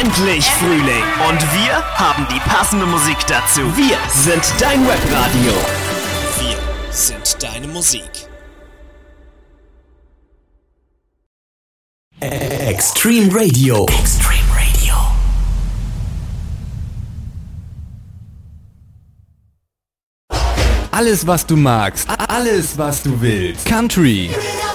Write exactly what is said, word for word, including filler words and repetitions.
endlich Frühling und wir haben die passende Musik dazu. Wir sind dein Webradio. Wir sind deine Musik. Extreme Radio. Extreme Radio. Alles, was du magst. Alles, was du willst. Country,